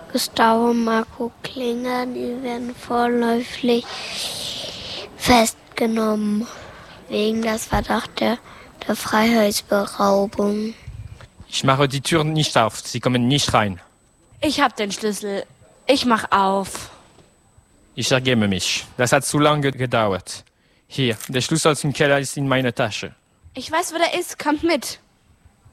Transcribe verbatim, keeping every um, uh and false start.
Gustavo und Marco Klinger, die werden vorläufig festgenommen wegen des Verdachts der, der Freiheitsberaubung. Ich mache die Tür nicht auf, Sie kommen nicht rein. Ich habe den Schlüssel. Ich mach auf. Ich ergebe mich. Das hat zu lange gedauert. Hier, der Schlüssel zum Keller ist in meiner Tasche. Ich weiß, wo der ist. Kommt mit.